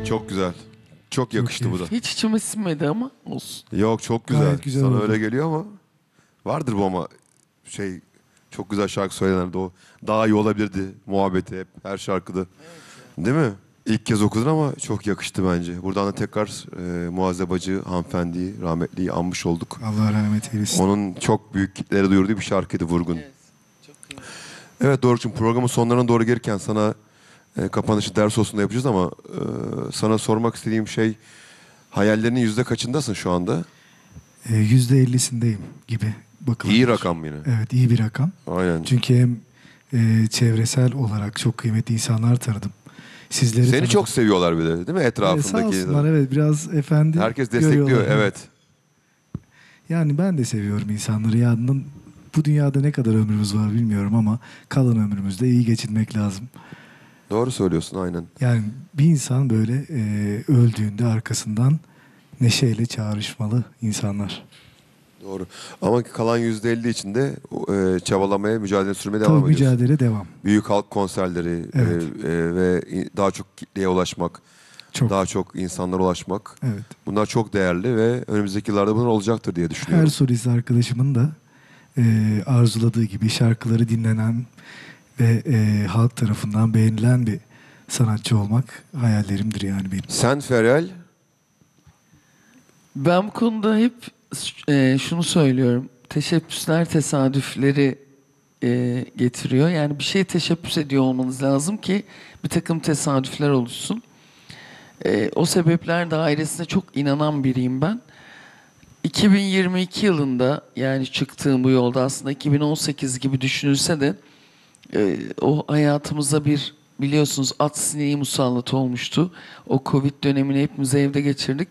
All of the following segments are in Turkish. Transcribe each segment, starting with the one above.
Çok güzel. Çok yakıştı bu da. Hiç içime sinmedi ama olsun. Yok çok güzel. Gayet güzel Sana oldu. öyle geliyor ama vardır bu ama çok güzel şarkı söylenirdi o. Daha iyi olabilirdi muhabbeti hep her şarkıda. Değil mi? İlk kez okudun ama çok yakıştı bence. Buradan da tekrar muhasebacı hanımefendiyi, rahmetliyi anmış olduk. Allah rahmet eylesin. Onun çok büyük kitlere duyurduğu bir şarkıydı Vurgun. Evet. Çok kıymetli. Evet Doruk'cum, programın sonlarına doğru gelirken sana kapanışı ders olsun da yapacağız ama sana sormak istediğim şey, hayallerinin yüzde kaçındasın şu anda? %50'sindeyim gibi bakılabilir. İyi rakam yine. Evet, iyi bir rakam. Aynen. Çünkü hem çevresel olarak çok kıymetli insanlar tanıdım. Sizleri Seni tanıdım. çok seviyorlar bir de değil mi Sağ etrafındaki? olsunlar, evet, biraz efendi Herkes destekliyor, görüyorlar. evet. Yani ben de seviyorum insanları. Yani bu dünyada ne kadar ömrümüz var bilmiyorum ama kalan ömrümüzde iyi geçirmek lazım. Doğru söylüyorsun aynen. Yani bir insan böyle öldüğünde arkasından neşeyle çağrışmalı insanlar. Doğru. Ama kalan %50 içinde çabalamaya, mücadele sürmeye devam Tabii ediyorsun. mücadele devam. Büyük halk konserleri Evet. Ve daha çok kitleye ulaşmak, Çok. daha çok insanlara ulaşmak. Evet. Bunlar çok değerli ve önümüzdeki yıllarda bunlar olacaktır diye Her düşünüyorum. solist arkadaşımın da arzuladığı gibi şarkıları dinlenen ve halk tarafından beğenilen bir sanatçı olmak hayallerimdir yani benim. Sen Feryal, Ben bu konuda hep şunu söylüyorum. Teşebbüsler tesadüfleri getiriyor. Yani bir şeye teşebbüs ediyor olmanız lazım ki bir takım tesadüfler oluşsun. O sebepler dairesine çok inanan biriyim ben. 2022 yılında, yani çıktığım bu yolda, aslında 2018 gibi düşünülse de o hayatımıza bir, biliyorsunuz, at sineği musallat olmuştu. O Covid dönemini hepimiz evde geçirdik.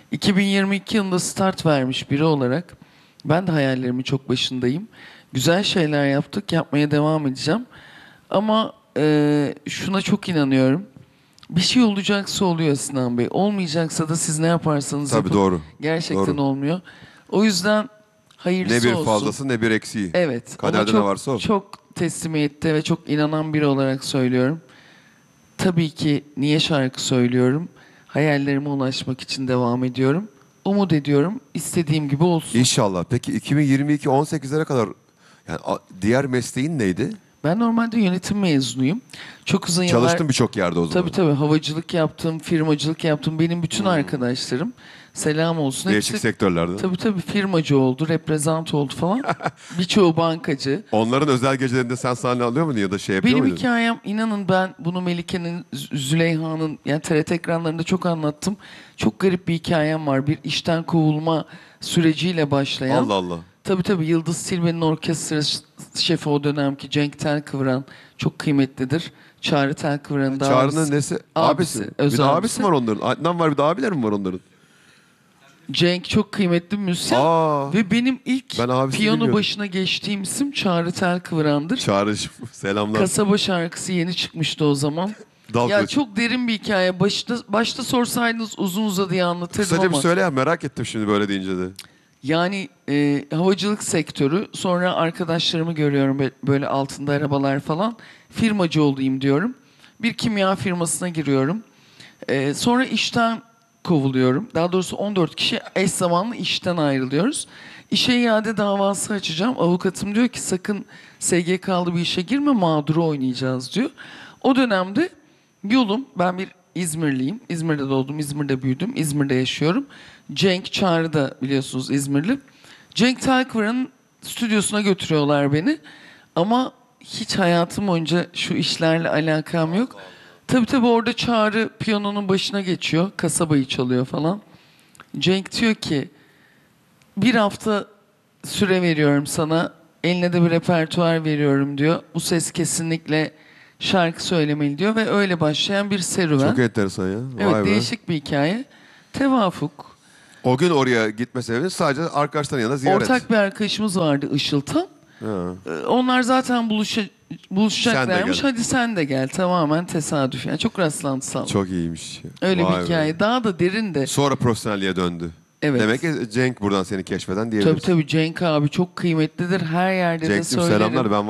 2022 yılında start vermiş biri olarak ben de hayallerimin çok başındayım. Güzel şeyler yaptık, yapmaya devam edeceğim. Ama şuna çok inanıyorum. Bir şey olacaksa oluyor Sinan Bey. Olmayacaksa da siz ne yaparsanız tabii yapın. doğru. Gerçekten Doğru. olmuyor. O yüzden hayırlısı Ne bir olsun. fazlası ne bir eksiği. Evet. Kaderde ama çok, ne varsa o. çok teslimiyette ve çok inanan biri olarak söylüyorum. Tabii ki niye şarkı söylüyorum? Hayallerime ulaşmak için devam ediyorum. Umut ediyorum. İstediğim gibi olsun. İnşallah. Peki 2022 18'lere kadar yani diğer mesleğin neydi? Ben normalde yönetim mezunuyum. Çok uzun yıllar... Çalıştın birçok yerde o zaman. Tabii havacılık yaptım, firmacılık yaptım. Benim bütün arkadaşlarım, selam olsun, Değişik hepsi sektörlerde. tabii firmacı oldu, reprezent oldu falan. Birçoğu bankacı. Onların özel gecelerinde sen sahne alıyor muydun ya da şey yapıyor Benim muydun? hikayem, inanın, ben bunu Melike'nin, Züleyha'nın, yani TRT ekranlarında çok anlattım. Çok garip bir hikayem var. Bir işten kovulma süreciyle başlayan. Allah Allah. Tabii Yıldız Tilbe'nin orkestra şefi o dönemki Cenk Telkıvran çok kıymetlidir. Çağrı Telkıvran'ın da Çağrı'nın nesi? Abisi. Bir öz de abisi. abisi var onların. Adnan var, bir de abiler mi var onların? Cenk çok kıymetli bir müzisyen. Aa. Ve benim ilk Ben abisini piyano bilmiyordum. başına geçtiğim isim Çağrı Telkıvran'dır. Çağrı'cığım selamlar. Kasaba şarkısı yeni çıkmıştı o zaman. Dal Ya kılıç. çok derin bir hikaye. Başta sorsaydınız uzun uzadıya anlatırdım Kısaca bir ama. söyle ya, merak ettim şimdi böyle deyince de. Yani havacılık sektörü, sonra arkadaşlarımı görüyorum böyle altında arabalar falan. Firmacı olayım diyorum. Bir kimya firmasına giriyorum. Sonra işten kovuluyorum. Daha doğrusu 14 kişi eş zamanlı işten ayrılıyoruz. İşe iade davası açacağım. Avukatım diyor ki sakın SGK'lı bir işe girme, mağduru oynayacağız diyor. O dönemde ben bir İzmirliyim. İzmir'de doğdum, İzmir'de büyüdüm, İzmir'de yaşıyorum. Cenk Çağrı da biliyorsunuz İzmirli. Cenk Telkıvran'ın stüdyosuna götürüyorlar beni. Ama hiç hayatım boyunca şu işlerle alakam yok. Tabii orada Çağrı piyanonun başına geçiyor. Kasabayı çalıyor falan. Cenk diyor ki bir hafta süre veriyorum sana. Eline de bir repertuar veriyorum diyor. Bu ses kesinlikle şarkı söylemeli diyor ve öyle başlayan bir serüven. Çok enteresan ya. Evet, Vay be. değişik bir hikaye. Tevafuk. O gün oraya gitme sebebin sadece arkadaşların yanında ziyaret. Ortak bir arkadaşımız vardı, Işıltan. Ha. Onlar zaten Sen buluşacaklarmış. de gel. Hadi sen de gel. Tamamen tesadüf. Yani çok rastlantısal. Çok iyiymiş. Öyle Vay bir be. hikaye. Daha da derin de. Sonra profesyonelliğe döndü. Evet. Demek ki Cenk buradan seni keşfeden diyebiliriz. Tabii Cenk abi çok kıymetlidir. Her yerde de Cenk'cim söylerim. selamlar. Ben